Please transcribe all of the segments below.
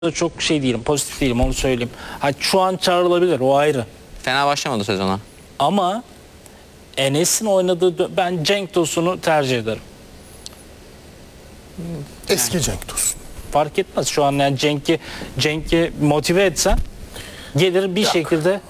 da çok şey değilim, pozitif değilim, onu söyleyeyim. Ha, şu an çağrılabilir, o ayrı. Fena başlamadı sezona. Ama Enes'in oynadığı, ben Cenk Tosun'u tercih ederim. Eski Cenk Tosun. Fark etmez şu an, yani Cenk'i motive etsen gelir bir şekilde.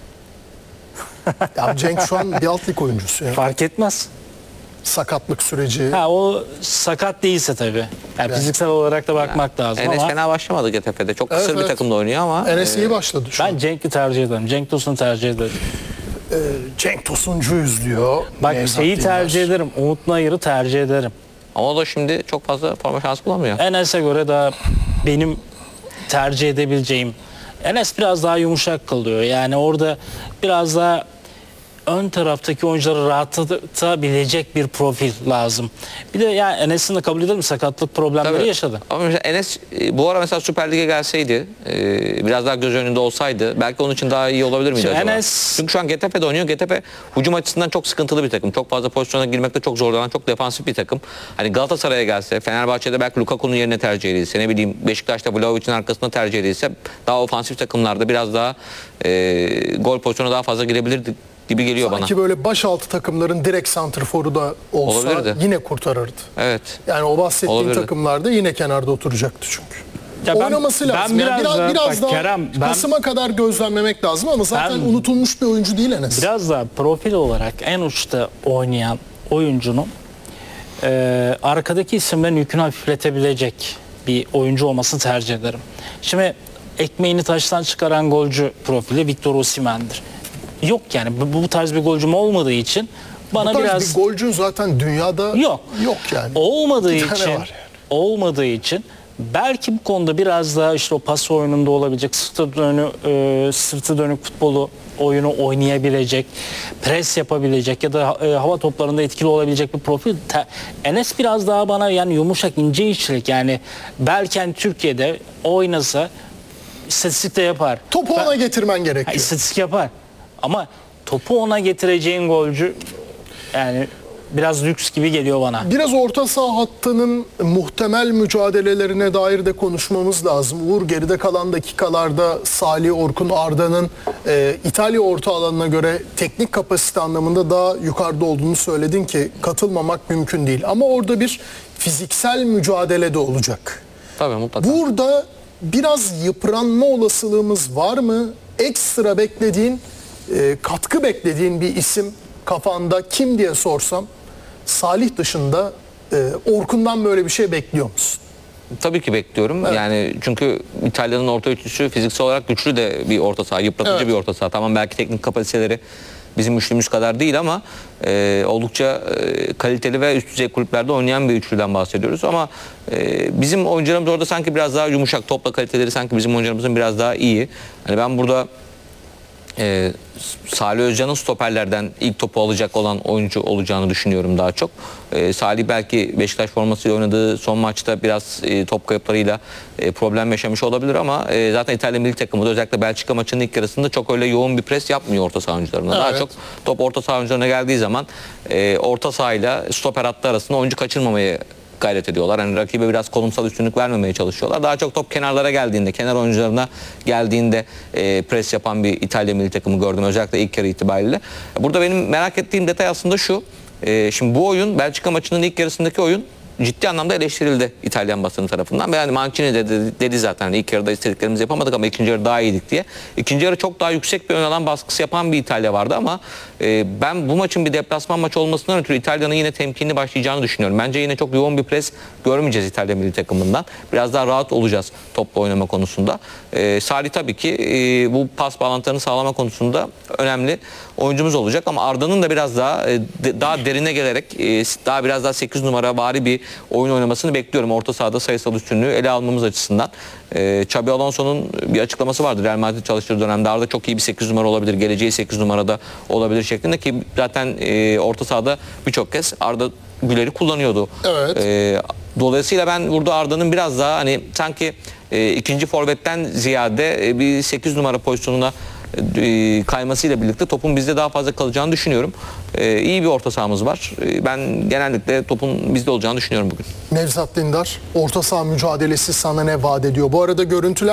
Ya Cenk şu an bir alt lig oyuncusu. Yani. Fark etmez. Sakatlık süreci. Ha, o sakat değilse tabii. Yani fiziksel olarak da bakmak lazım Enes ama fena başlamadı GTF'de. Çok kısır bir takımda oynuyor ama. Enes iyi başladı şu ben an. Cenk'i tercih ederim. Cenk Tosun'u tercih ederim. Cenk Tosuncuyuz diyor. Bak Nevzat şeyi Yılmaz. tercih ederim. Umut Nayır'ı tercih ederim. Ama o da şimdi çok fazla forma şansı bulamıyor. Enes'e göre daha benim tercih edebileceğim. Enes biraz daha yumuşak kalıyor. Yani orada biraz daha ön taraftaki oyuncuları rahatlatabilecek bir profil lazım. Bir de yani Enes'in de kabul edelim, sakatlık problemleri Tabii. yaşadı. Ama mesela Enes bu ara mesela Süper Lig'e gelseydi, biraz daha göz önünde olsaydı belki onun için daha iyi olabilir miydi Şimdi acaba? Enes- Çünkü şu an GTF'de oynuyor. GTF hücum açısından çok sıkıntılı bir takım. Çok fazla pozisyona girmekte çok zorlanan, çok defansif bir takım. Hani Galatasaray'a gelse, Fenerbahçe'de belki Lukaku'nun yerine tercih edilse, ne bileyim Beşiktaş'ta Vlahovic'in arkasına tercih edilse daha ofansif takımlarda biraz daha gol pozisyona daha fazla girebilirdi gibi geliyor bana. Sanki böyle başaltı takımların direkt santrforu da olsa Olabilirdi. yine kurtarırdı. Evet. Yani o bahsettiğim Olabilirdi. takımlarda yine kenarda oturacaktı çünkü. Ya ben- Oynaması ben lazım. Yani biraz biraz bak daha Kerem, ben- Kasım'a kadar gözlemlemek lazım ama zaten Ben- unutulmuş bir oyuncu değil Enes. Biraz daha profil olarak en uçta oynayan oyuncunun arkadaki isimlerin yükünü hafifletebilecek bir oyuncu olmasını tercih ederim. Şimdi ekmeğini taştan çıkaran golcü profili Victor Osimhen'dir. Yok yani bu tarz bir golcüm olmadığı için bana Bu tarz biraz bir golcü zaten dünyada yok yani. olmadığı İki tane için var yani. olmadığı için belki bu konuda biraz daha işte o pas oyununda olabilecek, sırtı dönük futbolu oyunu oynayabilecek, pres yapabilecek ya da hava toplarında etkili olabilecek bir profil. Enes biraz daha bana yani yumuşak, ince işçilik, yani belki hani Türkiye'de oynasa istatistik de yapar. Topu ona getirmen Ha, gerekiyor. istatistik yapar. Ama topu ona getireceğin golcü yani biraz lüks gibi geliyor bana. Biraz orta saha hattının muhtemel mücadelelerine dair de konuşmamız lazım. Uğur, geride kalan dakikalarda Salih, Orkun, Arda'nın İtalya orta alanına göre teknik kapasite anlamında daha yukarıda olduğunu söyledin ki katılmamak mümkün değil. Ama orada bir fiziksel mücadele de olacak. Tabii mutlaka. Burada biraz yıpranma olasılığımız var mı? Ekstra beklediğin, katkı beklediğin bir isim kafanda kim diye sorsam, Salih dışında Orkun'dan böyle bir şey bekliyor musun? Tabii ki bekliyorum. Evet. Yani çünkü İtalya'nın orta üçlüsü fiziksel olarak güçlü de bir orta saha, yıpratıcı Evet. bir orta saha. Tamam, belki teknik kapasiteleri bizim üçlümüz kadar değil ama oldukça kaliteli ve üst düzey kulüplerde oynayan bir üçlüden bahsediyoruz. Ama bizim oyuncularımız orada sanki biraz daha yumuşak, topla kaliteleri sanki bizim oyuncularımızın biraz daha iyi. Hani ben burada Salih Özcan'ın stoperlerden ilk topu alacak olan oyuncu olacağını düşünüyorum daha çok. Salih belki Beşiktaş formasıyla oynadığı son maçta biraz top kayıplarıyla problem yaşamış olabilir ama zaten İtalya milli takımı da özellikle Belçika maçının ilk yarısında çok öyle yoğun bir pres yapmıyor orta saha oyuncularına. Daha Evet. çok top orta saha oyuncularına geldiği zaman orta sahayla stoper hattı arasında oyuncu kaçırmamaya gayret ediyorlar. Yani rakibe biraz konumsal üstünlük vermemeye çalışıyorlar. Daha çok top kenarlara geldiğinde, kenar oyuncularına geldiğinde pres yapan bir İtalya milli takımı gördüm. Özellikle ilk yarı itibariyle. Burada benim merak ettiğim detay aslında şu. Şimdi bu oyun, Belçika maçının ilk yarısındaki oyun ciddi anlamda eleştirildi İtalyan basını tarafından. Ve yani Mancini de dedi zaten hani ilk yarıda istediklerimizi yapamadık ama ikinci yarı daha iyiydik diye. İkinci yarı çok daha yüksek bir ön alan baskısı yapan bir İtalya vardı ama ben bu maçın bir deplasman maçı olmasından ötürü İtalya'nın yine temkinli başlayacağını düşünüyorum. Bence yine çok yoğun bir pres görmeyeceğiz İtalya milli takımından. Biraz daha rahat olacağız topla oynama konusunda. Salih tabii ki bu pas bağlantılarını sağlama konusunda önemli oyuncumuz olacak ama Arda'nın da biraz daha derine gelerek daha biraz daha 8 numara bari bir oyun oynamasını bekliyorum. Orta sahada sayısal üstünlüğü ele almamız açısından. Xabi Alonso'nun bir açıklaması vardı. Real Madrid çalıştığı dönemde Arda çok iyi bir 8 numara olabilir. Geleceği 8 numarada olabilir şeklinde ki zaten orta sahada birçok kez Arda Güler'i kullanıyordu. Evet. Dolayısıyla ben burada Arda'nın biraz daha hani sanki ikinci forvetten ziyade bir 8 numara pozisyonuna kaymasıyla birlikte topun bizde daha fazla kalacağını düşünüyorum. İyi bir orta sahamız var. Ben genellikle topun bizde olacağını düşünüyorum bugün. Nevzat Dindar, orta saha mücadelesi sana ne vaat ediyor? Bu arada görüntüler